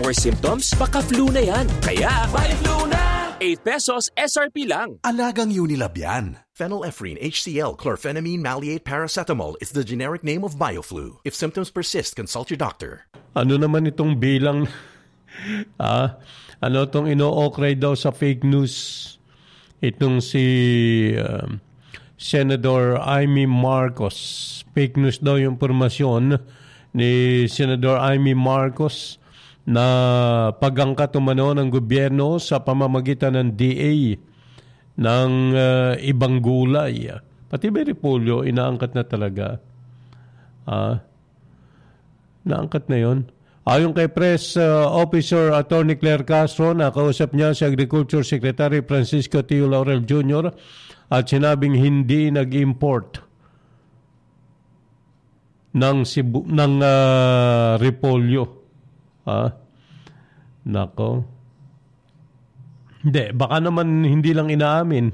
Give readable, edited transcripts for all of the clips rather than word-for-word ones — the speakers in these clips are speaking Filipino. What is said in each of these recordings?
more symptoms, baka flu na yan. Kaya, Biflu na! 8 pesos SRP lang. Alagang Unilab yan. Phenylephrine, HCl, chlorphenamine, maleate, paracetamol is the generic name of Bioflu. If symptoms persist, consult your doctor. Ano naman itong bilang? Ano itong ino-okray daw sa fake news? Itong si Senator Amy Marcos. Fake news daw yung impormasyon ni Senator Amy Marcos na pag-angkat umano ng gobyerno sa pamamagitan ng DA ng ibang gulay. Pati Beripolyo, inaangkat na talaga. Naangkat na yon. Ayon kay Press Officer Attorney Claire Castro, nakausap niya si Agriculture Secretary Francisco Tio Laurel Jr. at sinabing hindi nag-import ng repolyo. Nako. Hindi, baka naman hindi lang inaamin.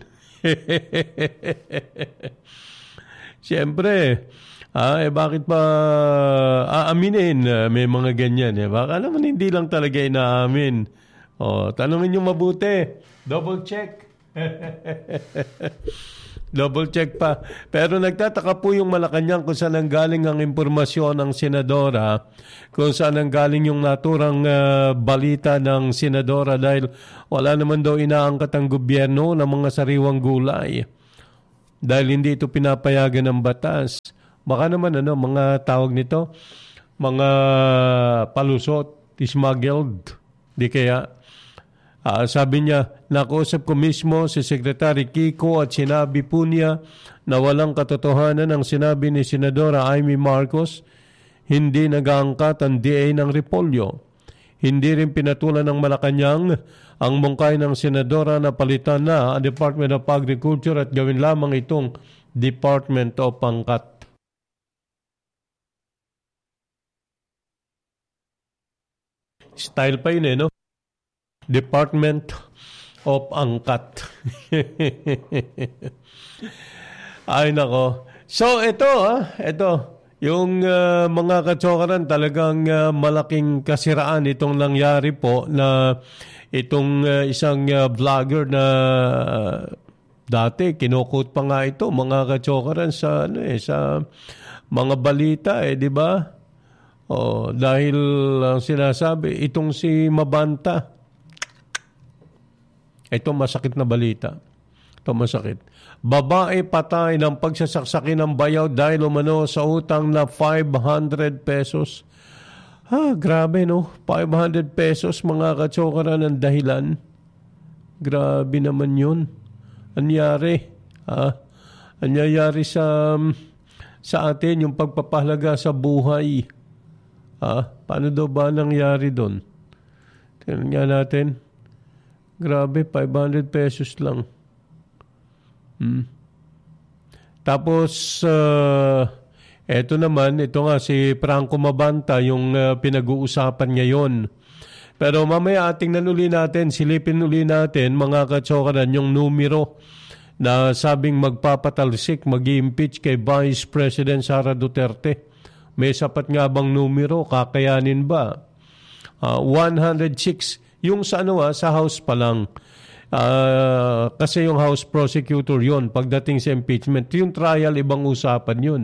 Siyempre, bakit pa aaminin? May mga ganyan. Baka naman hindi lang talaga inaamin. Tanungin nyo mabuti. Double check. Double check pa. Pero nagtataka po yung Malacanang kung saan ang galing ang impormasyon ng senadora, kung saan ang galing yung naturang balita ng senadora dahil wala naman daw inaangkat ang gobyerno ng mga sariwang gulay. Dahil hindi ito pinapayagan ng batas. Baka naman mga tawag nito, mga palusot, smuggled, di kaya. Sabi niya, nakausap ko mismo si Secretary Kiko at sinabi po niya na walang katotohanan ang sinabi ni Senadora Amy Marcos, hindi nag-aangkat ang DA ng repolyo. Hindi rin pinatulan ng Malacanang ang mungkay ng Senadora na palitan na ang Department of Agriculture at gawin lamang itong Department of Pangkat. Style pa yun no? Department of Angkat. Ay nako. So ito yung mga katsokaran talagang malaking kasiraan itong nangyari po na itong isang vlogger na dati kinukot pa nga ito mga katsokaran sa sa mga balita di ba? Dahil ang sinasabi itong si Mabanta. Ito masakit na balita. Ito masakit. Babae patay ng pagsasaksakin ng bayaw dahil umano sa utang na 500 pesos. Grabe no. 500 pesos mga katsokaran ng dahilan. Grabe naman yun. Anyari. Anyayari sa atin yung pagpapahalaga sa buhay. Paano daw ba nangyari doon? Tingnan nga natin. Grabe, 500 pesos lang. Tapos, ito nga si Franco Mabanta, yung pinag-uusapan ngayon. Pero mamaya tingnan uli natin, silipin uli natin, mga katsokaran, yung numero na sabing magpapatalsik, mag-impeach kay Vice President Sara Duterte. May sapat nga bang numero? Kakayanin ba? 106. Yung sa sa House pa lang. Kasi yung House prosecutor yon pagdating sa impeachment. Yung trial, ibang usapan yun.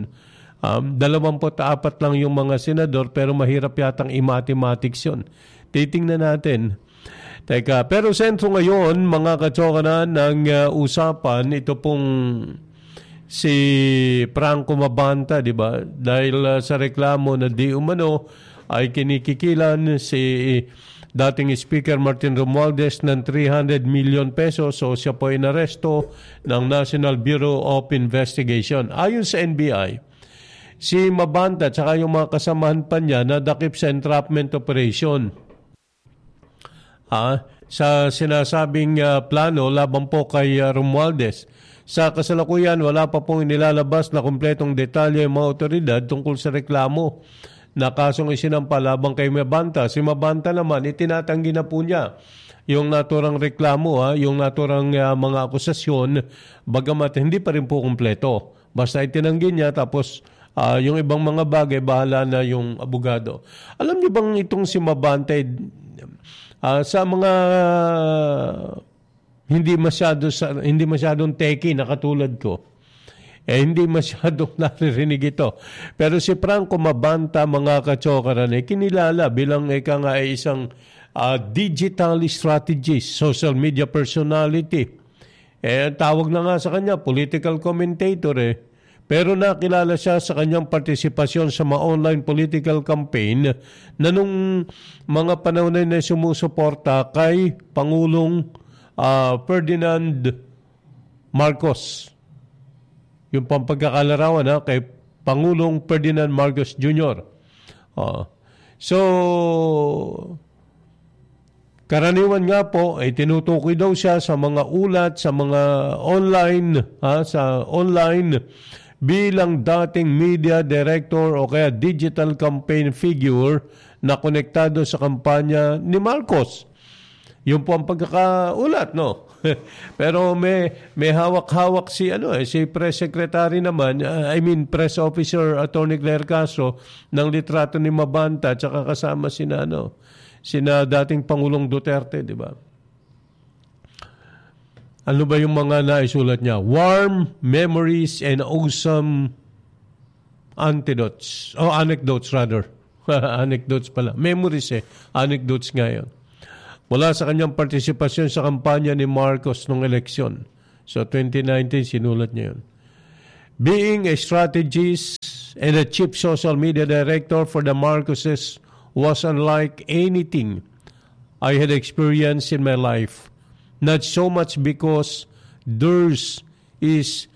24 lang yung mga senador pero mahirap yatang i-mathematics yun. Titingnan natin. Teka, pero sentro ngayon, mga katsokanan ng usapan, ito pong si Franco Mabanta, di ba? Dahil sa reklamo na di umano ay kinikikilan si dating Speaker Martin Romualdez ng 300 million pesos. So siya po ay naresto ng National Bureau of Investigation. Ayon sa NBI, si Mabanta at saka yung mga kasamahan pa niya nadakip sa entrapment operation. Sa sinasabing plano laban po kay Romualdez. Sa kasalukuyan, wala pa pong inilalabas na kumpletong detalye ng mga otoridad tungkol sa reklamo na kasong isinampa labang kay Mabanta. Si Mabanta naman, itinatanggi na po niya yung naturang reklamo, yung naturang mga akusasyon, bagamat hindi pa rin po kumpleto. Basta itinanggi niya, tapos yung ibang mga bagay, bahala na yung abogado. Alam niyo bang itong si Mabanta, Sa mga hindi masyadong techie na katulad ko, hindi masyadong naririnig ito. Pero si Franco Mabanta, mga katsokaran, kinilala bilang isang digital strategist, social media personality. Tawag na nga sa kanya, political commentator Pero nakilala siya sa kanyang partisipasyon sa mga online political campaign na nung mga panahon na sumusuporta kay Pangulong Ferdinand Marcos. Yung pampagkakalarawan kay Pangulong Ferdinand Marcos Jr. So, karaniwan nga po ay tinutukoy daw siya sa mga ulat, sa mga online bilang dating media director o kaya digital campaign figure na konektado sa kampanya ni Marcos. Yun po ang pagkakaulat, no? Pero may hawak-hawak si press secretary naman, press officer Attorney Claire Castro ng litrato ni Mabanta at saka kasama sina dating Pangulong Duterte, di ba? Ano ba yung mga naisulat niya? Warm memories and awesome anecdotes. Anecdotes rather. Anecdotes pala. Memories Anecdotes nga yun. Mula sa kanyang partisipasyon sa kampanya ni Marcos nung eleksyon. So 2019, sinulat niya yun. Being a strategist and a chief social media director for the Marcoses was unlike anything I had experienced in my life. Not so much because theirs is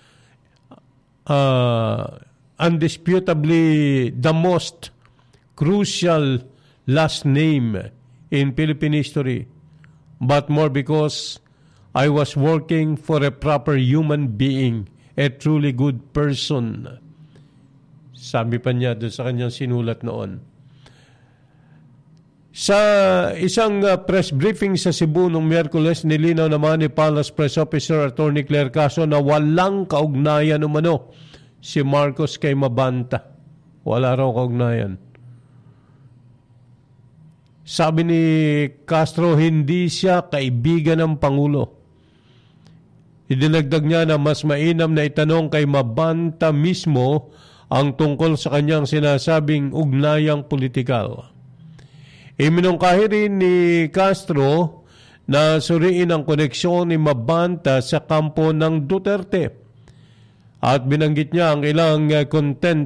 undisputably the most crucial last name in Philippine history, but more because I was working for a proper human being, a truly good person. Sabi pa niya doon sa kanyang sinulat noon. Sa isang press briefing sa Cebu noong Miyerkules, nilinaw naman ni Palace Press Officer Attorney Claire Castro na walang kaugnayan umano si Marcos kay Mabanta. Wala raw kaugnayan. Sabi ni Castro, hindi siya kaibigan ng Pangulo. Idinagdag niya na mas mainam na itanong kay Mabanta mismo ang tungkol sa kanyang sinasabing ugnayang politikal. Iminungkahi rin ni Castro na suriin ang koneksyon ni Mabanta sa kampo ng Duterte at binanggit niya ang ilang content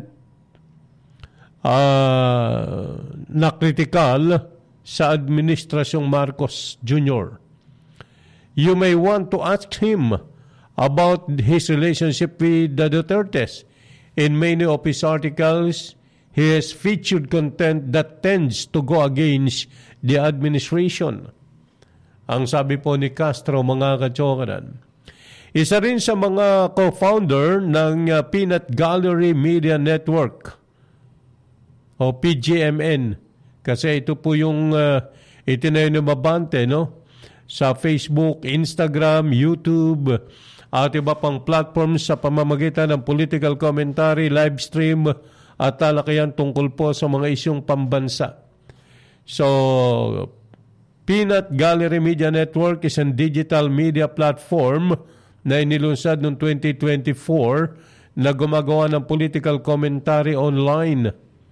na kritikal sa Administrasyong Marcos Jr. You may want to ask him about his relationship with the Dutertes. In many of his articles, he has featured content that tends to go against the administration. Ang sabi po ni Castro, mga katsokaran. Isa rin sa mga co-founder ng Peanut Gallery Media Network o PGMN. Kasi ito po yung itinayo ni Mabante, no? Sa Facebook, Instagram, YouTube, at iba pang platforms sa pamamagitan ng political commentary, live stream, at talakayan tungkol po sa mga isyong pambansa. So, Peanut Gallery Media Network is a digital media platform na inilunsad noong 2024 na gumagawa ng political commentary online.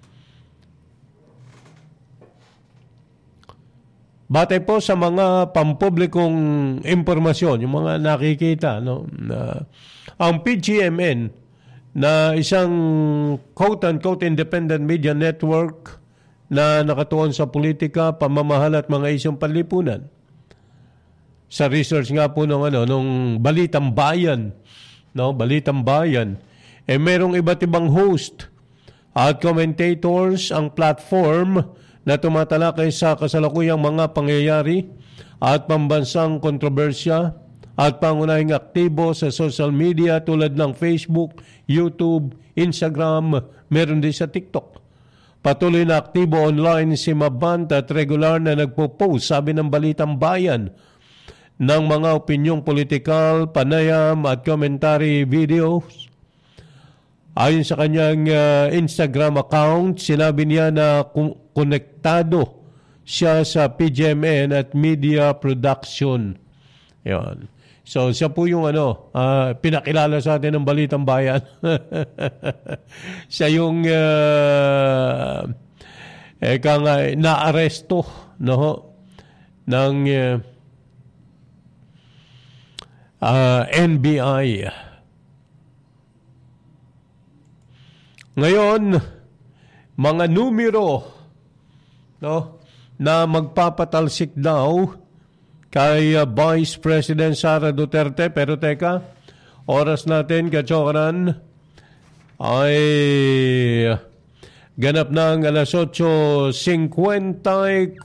Batay po sa mga pampublikong impormasyon, yung mga nakikita, no, ang PGMN na isang quote-unquote independent media network na nakatuon sa politika, pamamahala at mga isyong panlipunan. Sa research nga po nung Balitang Bayan, no, Balitang Bayan, merong iba't ibang host at commentators ang platform na tumatalakay sa kasalukuyang mga pangyayari at pambansang kontrobersya at pangunahing aktibo sa social media tulad ng Facebook, YouTube, Instagram, meron din sa TikTok. Patuloy na aktibo online si Mabanta at regular na nagpo-post, sabi ng Balitang Bayan, ng mga opinyong politikal, panayam at commentary videos. Ayon sa kanyang Instagram account, sinabi niya na konektado siya sa PGMN at Media Production. Yun. So, siya po yung pinakilala sa atin ng Balitang Bayan. Siya yung naaresto ng NBI. Ngayon, mga numero na magpapatalsik daw kay Vice President Sara Duterte. Pero teka, oras natin, Kachokaran, ay ganap ng alas 8:54.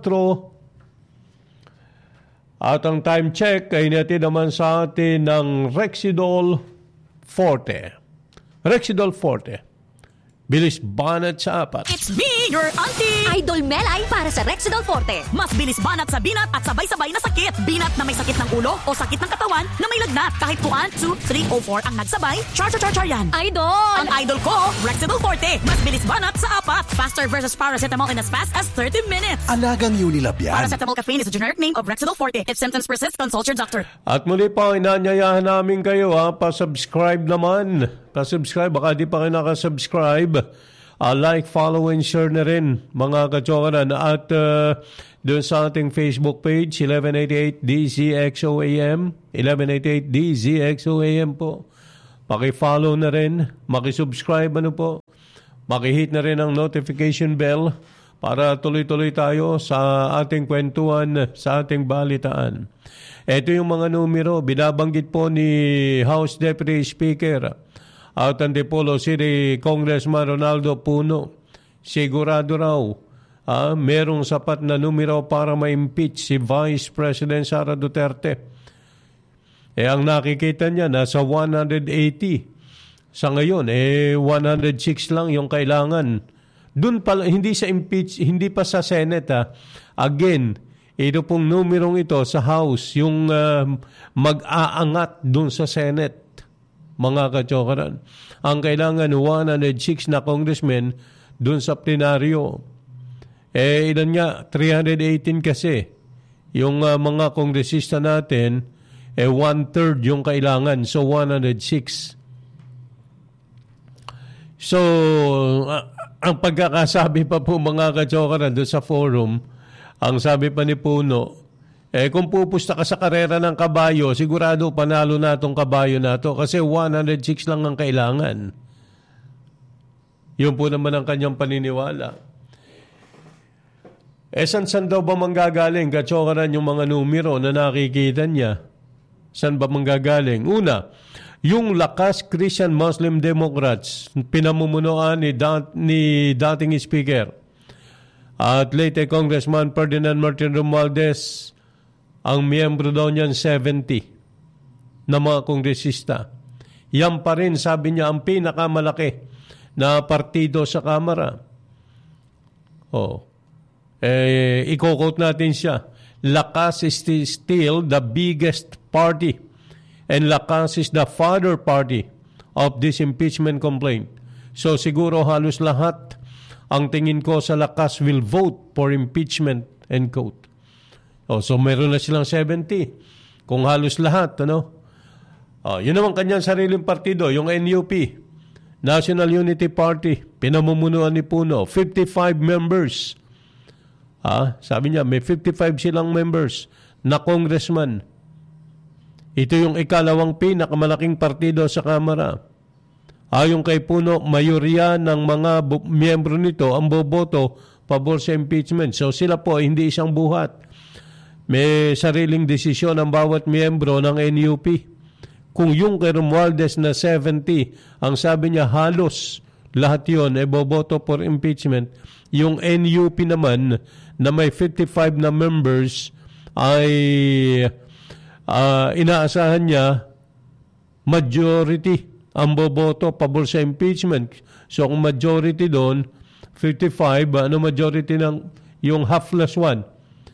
At ang time check ay natin naman sa atin ng Rexidol Forte. Rexidol Forte. Bilis banat sa apat. It's me, your auntie! Idol Melay para sa Rexidol Forte. Mas bilis banat sa binat at sabay-sabay na sakit. Binat na may sakit ng ulo o sakit ng katawan na may lagnat. Kahit 1, 2, 3 o 4 ang nagsabay, char yan. Idol! Ang idol ko, Rexidol Forte. Mas bilis banat sa apat. Faster versus paracetamol in as fast as 30 minutes. Alagang Unilab yan. Paracetamol caffeine is a generic name of Rexidol Forte. If symptoms persist, consult your doctor. At muli po, inanyayahan namin kayo, pa-subscribe naman. Pa-subscribe, baka di pa kayo nakasubscribe. Like, follow, and share na rin, mga Kachokaran. At doon sa ating Facebook page, 1188 DZXOAM. 1188 DZXOAM po. Paki-follow na rin, maki-subscribe po. Maki-hit na rin ang notification bell para tuloy-tuloy tayo sa ating kwentuhan, sa ating balitaan. Ito yung mga numero, binabanggit po ni House Deputy Speaker at Antipolo City Congressman Ronaldo Puno. Sigurado raw, merong sapat na numero para ma-impeach si Vice President Sara Duterte. Ang nakikita niya, nasa 180. Sa ngayon, 106 lang yung kailangan. Doon pa, hindi sa impeach, hindi pa sa Senate. Again, ito pong numerong ito sa House, yung mag-aangat doon sa Senate. Mga Kachokaran. Ang kailangan 106 na congressmen dun sa plenaryo. Ilan nga? 318 kasi. Yung mga kongresista natin, 1/3 yung kailangan. So, 106. So, ang pagkakasabi pa po mga Kachokaran dun sa forum, ang sabi pa ni Puno, kung pupusta ka sa karera ng kabayo, sigurado panalo na itong kabayo na ito kasi 106 lang ang kailangan. Yun po naman ang kanyang paniniwala. San daw ba manggagaling, Kachokaran, yung mga numero na nakikita niya? San ba manggagaling? Una, yung Lakas Christian Muslim Democrats, pinamumunuan ni dating Speaker at late Congressman Ferdinand Martin Romualdez. Ang miyembro daw niyan 70 na mga kongresista. Yan pa rin, sabi niya, ang pinakamalaki na partido sa Kamara. I-quote natin siya. Lakas is still the biggest party and Lakas is the father party of this impeachment complaint. So siguro halos lahat ang tingin ko sa Lakas will vote for impeachment, end quote. So meron na silang 70. Kung halos lahat, yun naman kanyang sariling partido, yung NUP, National Unity Party, pinamumunuan ni Puno, 55 members. Sabi niya, may 55 silang members na congressman. Ito yung ikalawang pinakamalaking partido sa Kamara. Ayon kay Puno, mayorya ng mga miyembro nito ang boboto pabor sa impeachment. So sila po hindi isang buhat. May sariling desisyon ang bawat miyembro ng NUP. Kung yung kay Romualdez na 70, ang sabi niya halos lahat yun boboto for impeachment. Yung NUP naman na may 55 na members ay inaasahan niya majority ang boboto pabor sa impeachment. So kung majority doon, 55, majority ng yung half plus one?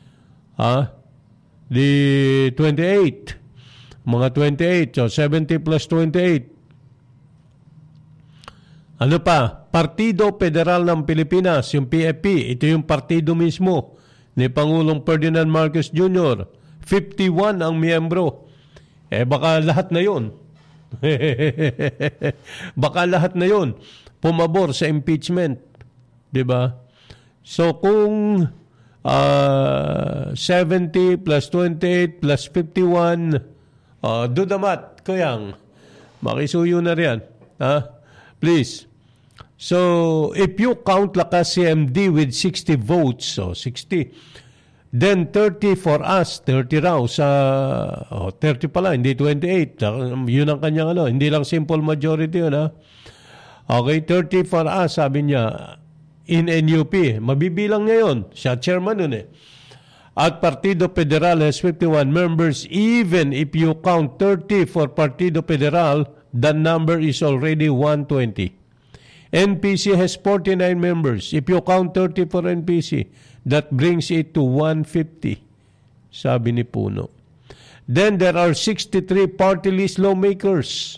The 28. Mga 28. So, 70 plus 28. Ano pa? Partido Federal ng Pilipinas, yung PFP. Ito yung partido mismo ni Pangulong Ferdinand Marcos Jr. 51 ang miyembro. Baka lahat na yun. Baka lahat na yun pumabor sa impeachment. Diba? So kung 70 plus 28 plus 51, do the math, Kuyang. Makisuyo na riyan. Please. So, if you count Lakas CMD with 60 votes, so 60, then 30 for us, 30 raw sa, 30 pala, hindi 28. Yun ang kanyang hindi lang simple majority yun, Okay, 30 for us, sabi niya, in NUP. Mabibilang niya yun. Siya chairman nun At Partido Federal has 51 members. Even if you count 30 for Partido Federal, the number is already 120. NPC has 49 members. If you count 30 for NPC, that brings it to 150, sabi ni Puno. Then there are 63 party list lawmakers.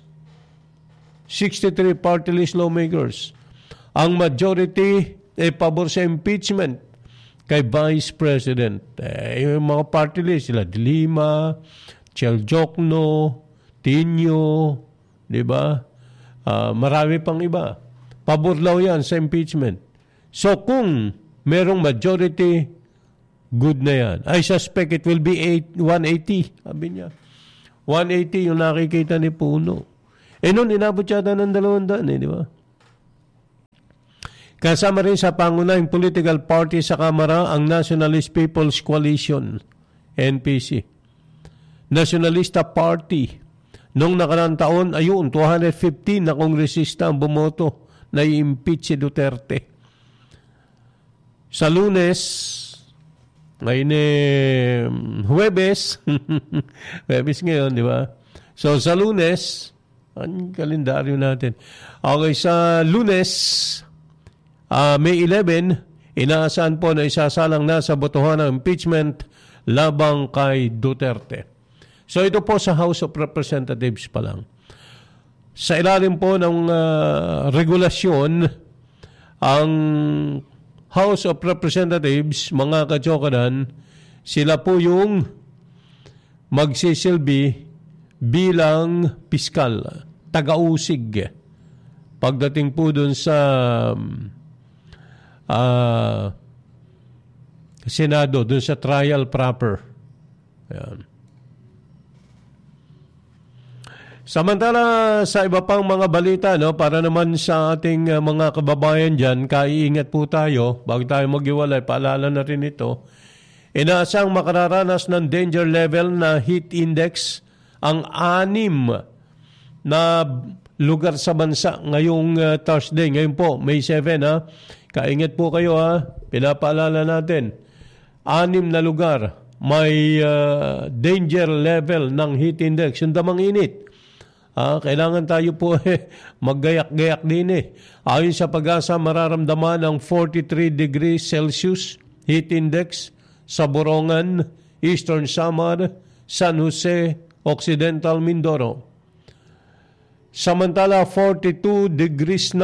63 party list lawmakers. Ang majority ay pabor sa impeachment kay Vice President. Yung mga party list sila, Dilima, Chel Jokno, Tinio, di ba? Marami pang iba. Pabor law yan sa impeachment. So kung merong majority, good na yan. I suspect it will be 180, sabi niya. 180 yung nakikita ni Puno. Noon, inabot yata ng 200, di ba? Kasama rin sa pangunahing political party sa Kamara ang Nationalist People's Coalition, NPC. Nationalista Party. Noong nakarang taon, 215 na kongresista ang bumoto na i-impeach si Duterte. Sa Lunes, ngayon Huwebes, Huwebes ngayon, di ba? So sa Lunes, ang kalendaryo natin. Okay, sa Lunes, May 11, inaasahan po na isasalang na sa botohan ng impeachment labang kay Duterte. So ito po sa House of Representatives pa lang. Sa ilalim po ng regulasyon, ang House of Representatives, mga kajokanan, sila po yung magsisilbi bilang piskal, taga-usig. Pagdating po dun sa Senado, dun sa trial proper. Ayan. Samantala sa iba pang mga balita, para naman sa ating mga kababayan dyan, kaiingat po tayo. Bago tayo maghiwalay, paalala na rin ito. Inaasang makararanas ng danger level na heat index ang 6 na lugar sa bansa ngayong Thursday. Ngayon po, May 7. Kaingat po kayo. Pinapaalala natin. 6 na lugar may danger level ng heat index. Yung damang init. Kailangan tayo po maggayak-gayak din Ayon sa Pag-asa, mararamdaman ang 43 degrees Celsius heat index sa Borongan, Eastern Samar, San Jose, Occidental Mindoro. Samantala, 42 degrees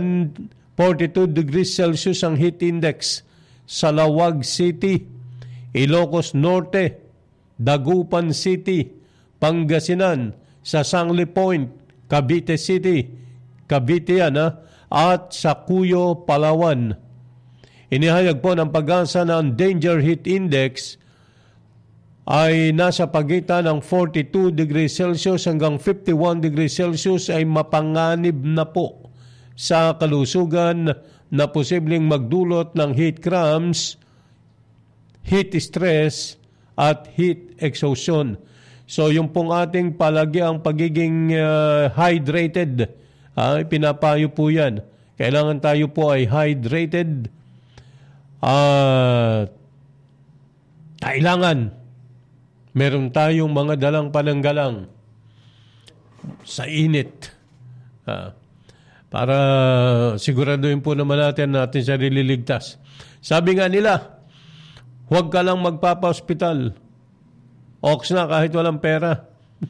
Celsius ang heat index sa Lawag City, Ilocos Norte, Dagupan City, Pangasinan, sa Sangli Point, Cavite City, Cavite at sa Cuyo, Palawan. Inihayag po ng Pag-asa na ang danger heat index ay nasa pagitan ng 42 degrees Celsius hanggang 51 degrees Celsius ay mapanganib na po sa kalusugan na posibleng magdulot ng heat cramps, heat stress at heat exhaustion. So yung pong ating palagi ang pagiging hydrated, pinapayo po yan. Kailangan tayo po ay hydrated. Kailangan meron tayong mga dalang pananggalang sa init. Para siguraduhin po naman natin sarili ligtas. Sabi nga nila, huwag ka lang magpapa-hospital. Ox na kahit walang pera.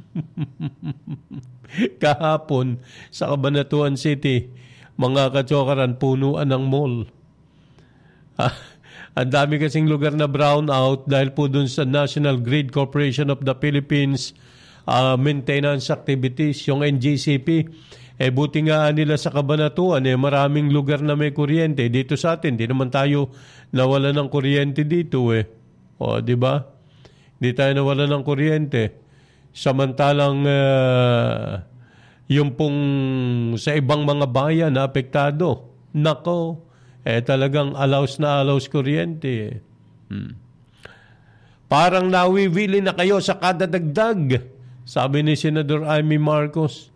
Kahapon sa Cabanatuan City, mga katsokaran, punuan ng mall. Ang dami kasing lugar na brown out dahil po dun sa National Grid Corporation of the Philippines maintenance activities, yung NGCP. Buti nga nila sa Cabanatuan, maraming lugar na may kuryente. Dito sa atin, di naman tayo nawala ng kuryente dito O, di ba? Di tayo nawala ng kuryente. Samantalang yung pong sa ibang mga bayan na apektado, nako, talagang allows kuryente. Parang nawiwili na kayo sa kadadagdag, sabi ni Senador Amy Marcos.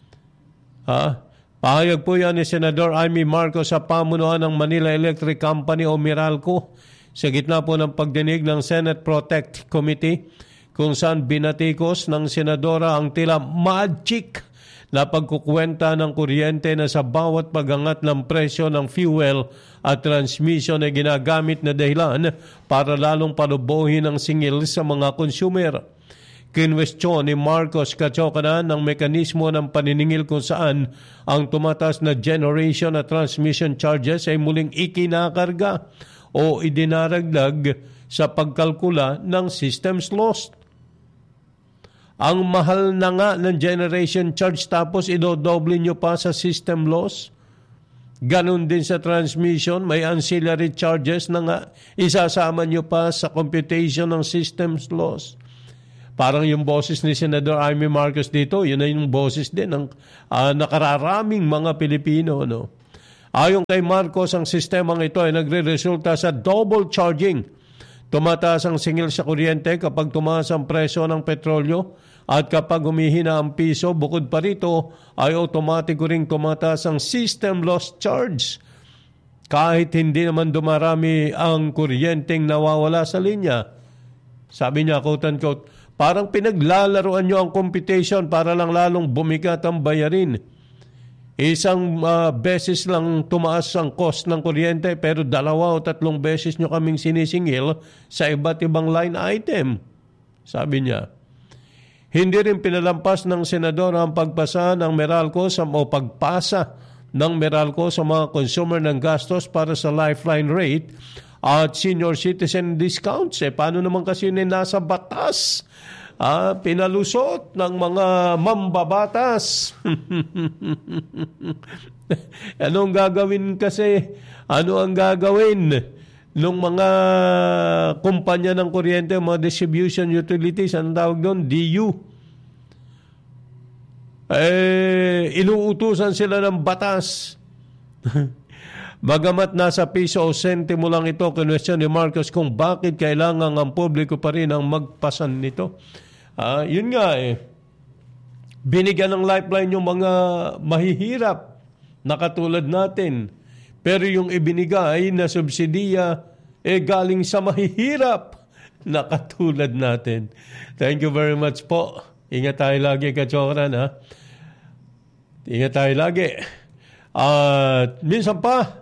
Pahayag po yan ni Senador Amy Marcos sa pamunuan ng Manila Electric Company o Meralco sa gitna po ng pagdinig ng Senate Protect Committee kung saan binatikos ng Senadora ang tila magic na pagkukwenta ng kuryente na sa bawat pagangat ng presyo ng fuel at transmission ay ginagamit na dahilan para lalong palubuhin ang singil sa mga consumer. Kinwestiyon ni Marcos katsokanan ng mekanismo ng paniningil kung saan ang tumataas na generation at transmission charges ay muling ikinakarga o idinaragdag sa pagkalkula ng systems lost. Ang mahal na nga ng generation charge tapos idodoble nyo pa sa system loss. Ganon din sa transmission, may ancillary charges na nga isasama nyo pa sa computation ng systems loss. Parang yung boses ni Senador Amy Marcos dito, yun na yung boses din ng nakararaming mga Pilipino. No? Ayon kay Marcos, ang sistemang ito ay nagre-resulta sa double charging. Tumataas ang singil sa kuryente kapag tumaas ang presyo ng petrolyo at kapag humihina ang piso, bukod pa rito ay automatiko ring tumataas ang system loss charge. Kahit hindi naman dumarami ang kuryenteng nawawala sa linya. Sabi niya, quote-unquote, parang pinaglalaroan nyo ang computation para lang lalong bumigat ang bayarin. Isang beses lang tumaas ang cost ng kuryente pero 2 o 3 beses nyo kaming sinisingil sa iba't ibang line item. Sabi niya. Hindi rin pinalampas ng senador ang pagpasa ng Meralco o pagpasa ng Meralco sa mga consumer ng gastos para sa lifeline rate at senior citizen discounts. Paano naman kasi yun nasa batas? Pinalusot ng mga mambabatas. Anong gagawin kasi? Ano ang gagawin ng mga kumpanya ng kuryente, mga distribution utilities, ang tawag doon, DU? Inuutusan sila ng batas. Bagamat nasa piso o sentimo lang ito, kinwestiyon ni Marcos kung bakit kailangan ang publiko pa rin ang magpasan nito. Yun nga binigyan ng lifeline yung mga mahihirap na katulad natin. Pero yung ibinigay na subsidiya galing sa mahihirap na katulad natin. Thank you very much po. Ingat tayo lagi, Kachokran. Ingat tayo lagi. Minsan pa,